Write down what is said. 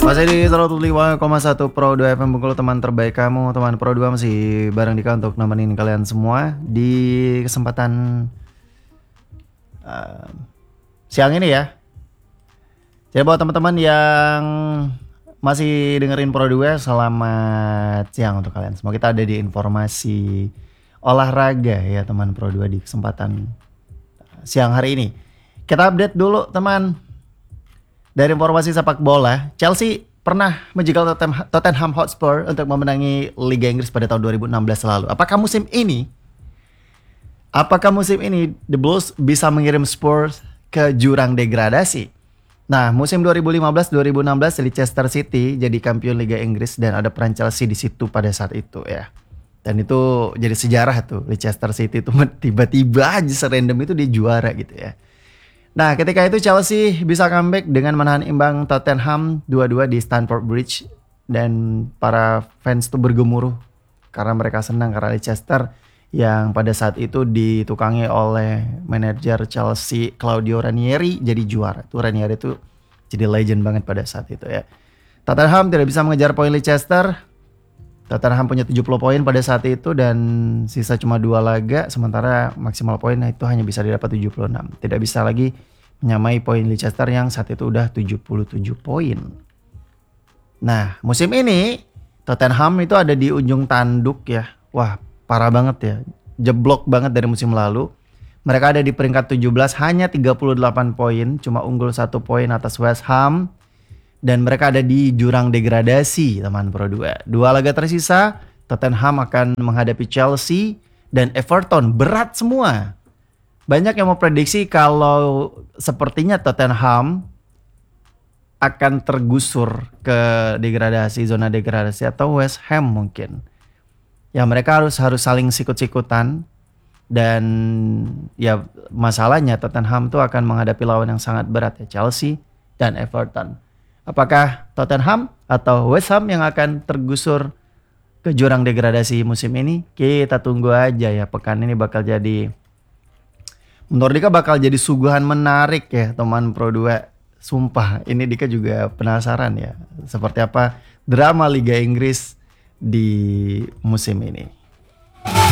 Masih di 105,1 Pro 2 FM Bengkulu, teman terbaik kamu. Teman Pro 2 masih bareng Dika untuk nemenin kalian semua di kesempatan siang ini ya. Jadi buat teman-teman yang masih dengerin Pro 2, selamat siang untuk kalian semua. Kita ada di informasi olahraga ya teman Pro 2 di kesempatan siang hari ini. Kita update dulu teman. Dari informasi sepak bola, Chelsea pernah menjegal Tottenham Hotspur untuk memenangi Liga Inggris pada tahun 2016 lalu. Apakah musim ini The Blues bisa mengirim Spurs ke jurang degradasi? Nah, musim 2015-2016 Leicester City jadi kampion Liga Inggris dan ada peran Chelsea di situ pada saat itu ya. Dan itu jadi sejarah tuh, Leicester City itu tiba-tiba aja serandom itu dia juara gitu ya. Nah, ketika itu Chelsea bisa comeback dengan menahan imbang Tottenham 2-2 di Stamford Bridge. Dan para fans tuh bergemuruh karena mereka senang karena Leicester yang pada saat itu ditukangi oleh manajer Chelsea Claudio Ranieri jadi juara. Tuh Ranieri itu jadi legend banget pada saat itu ya. Tottenham tidak bisa mengejar poin Leicester. Tottenham punya 70 poin pada saat itu dan sisa cuma 2 laga, sementara maksimal poin itu hanya bisa didapat 76. Tidak bisa lagi menyamai poin Leicester yang saat itu udah 77 poin. Nah, musim ini Tottenham itu ada di ujung tanduk ya. Wah, parah banget ya. Jeblok banget dari musim lalu. Mereka ada di peringkat 17 hanya 38 poin, cuma unggul 1 poin atas West Ham. Dan mereka ada di jurang degradasi teman Pro 2. 2 laga tersisa, Tottenham akan menghadapi Chelsea dan Everton. Berat semua. Banyak yang mau prediksi kalau sepertinya Tottenham akan tergusur ke degradasi, zona degradasi, atau West Ham mungkin. Ya mereka harus saling sikut-sikutan. Dan ya masalahnya Tottenham tuh akan menghadapi lawan yang sangat berat ya, Chelsea dan Everton. Apakah Tottenham atau West Ham yang akan tergusur ke jurang degradasi musim ini? Kita tunggu aja ya. Pekan ini bakal jadi, menurut Dika bakal jadi suguhan menarik ya teman Pro 2. Sumpah ini Dika juga penasaran ya. Seperti apa drama Liga Inggris di musim ini.